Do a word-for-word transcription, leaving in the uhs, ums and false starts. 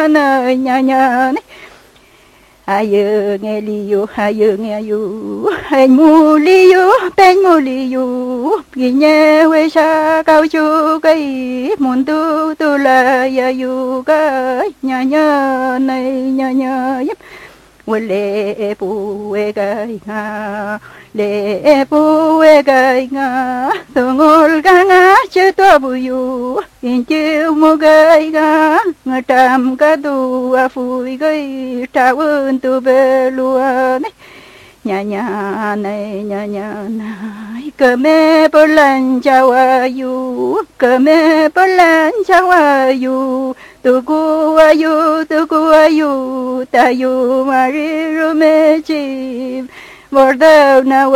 nơi nhà nhà này ayo nghe liu ayo nghe yu anh mu liu bên mu liu vì nhớ quê xa cao chu cái muốn tu tu là ya yu cái nhà nhà này nhà nhà lệ pu e gai nga lệ pu e gai nga tongol ga nga che to bu yu in chiu mo gai ga nga tam ka du a phui gai ta un tu be lua nhà nhà này nhà nhà này cờ mê bơ lan chào ayu cờ mê bơ lan chào ayu tu cu ayu tu cu ayu ta yu mari ru me chim vor đâu nào